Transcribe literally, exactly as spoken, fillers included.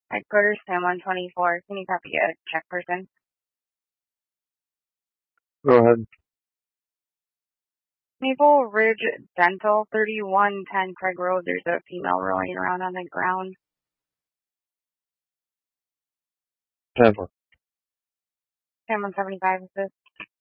Headquarters, Sam one twenty-four. Can you copy a check person? Go ahead. Maple Ridge Dental, thirty-one ten Craig Road. There's a female rolling around on the ground. ten four. Sam one seventy-five is this?